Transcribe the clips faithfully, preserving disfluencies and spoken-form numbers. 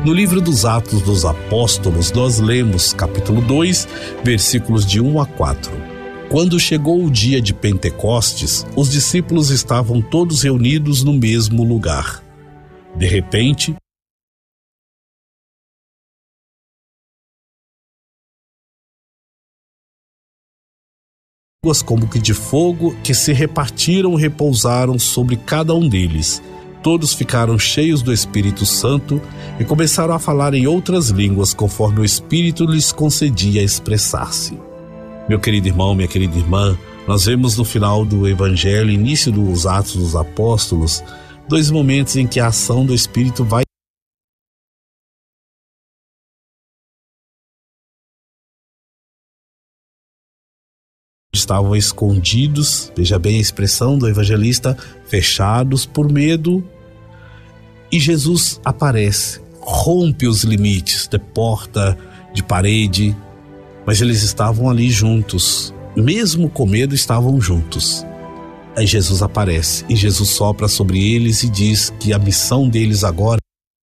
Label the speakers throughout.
Speaker 1: No livro dos Atos dos Apóstolos, nós lemos capítulo dois, versículos de um a quatro. Quando chegou o dia de Pentecostes, os discípulos estavam todos reunidos no mesmo lugar. De repente, línguas como que de fogo que se repartiram e repousaram sobre cada um deles. Todos ficaram cheios do Espírito Santo e começaram a falar em outras línguas conforme o Espírito lhes concedia expressar-se. Meu querido irmão, minha querida irmã, nós vemos no final do Evangelho, início dos Atos dos Apóstolos, dois momentos em que a ação do Espírito vai estavam escondidos, veja bem a expressão do evangelista, fechados por medo, e Jesus aparece, rompe os limites de porta, de parede, mas eles estavam ali juntos, mesmo com medo estavam juntos. Aí Jesus aparece e Jesus sopra sobre eles e diz que a missão deles agora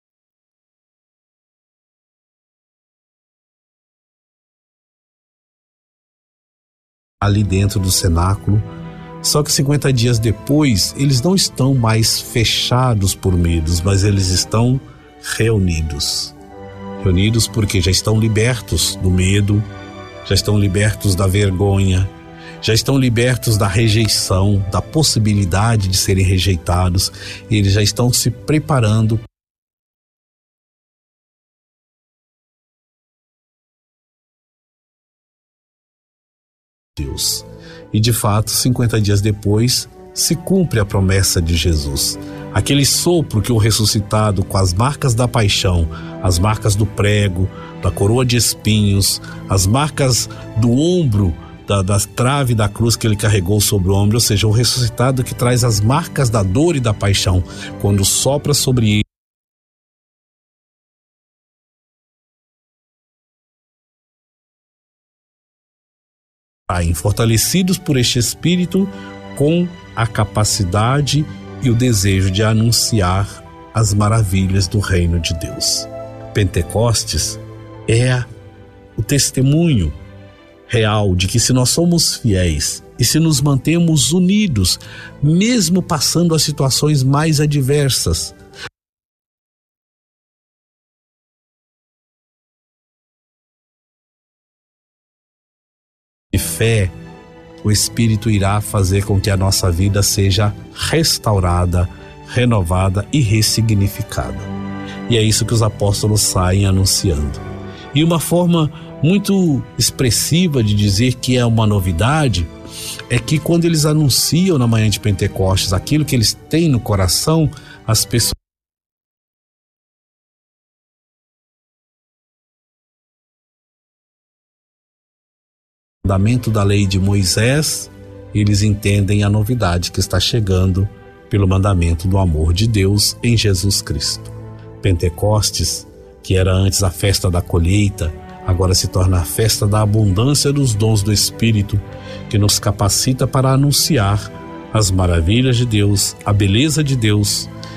Speaker 1: ali dentro do cenáculo. Só que cinquenta dias depois, eles não estão mais fechados por medos, mas eles estão reunidos. Reunidos porque já estão libertos do medo, já estão libertos da vergonha, já estão libertos da rejeição, da possibilidade de serem rejeitados. Eles já estão se preparando Deus. E de fato, cinquenta dias depois, se cumpre a promessa de Jesus. Aquele sopro que o ressuscitado, com as marcas da paixão, as marcas do prego, da coroa de espinhos, as marcas do ombro, da, da trave da cruz que ele carregou sobre o ombro, ou seja, o ressuscitado que traz as marcas da dor e da paixão, quando sopra sobre ele, fortalecidos por este Espírito, com a capacidade e o desejo de anunciar as maravilhas do reino de Deus. Pentecostes é o testemunho real de que se nós somos fiéis e se nos mantemos unidos, mesmo passando as situações mais adversas, de fé, o Espírito irá fazer com que a nossa vida seja restaurada, renovada e ressignificada. E é isso que os apóstolos saem anunciando. E uma forma muito expressiva de dizer que é uma novidade é que quando eles anunciam na manhã de Pentecostes aquilo que eles têm no coração, as pessoas mandamento da lei de Moisés, eles entendem a novidade que está chegando pelo mandamento do amor de Deus em Jesus Cristo. Pentecostes, que era antes a festa da colheita, agora se torna a festa da abundância dos dons do Espírito, que nos capacita para anunciar as maravilhas de Deus, a beleza de Deus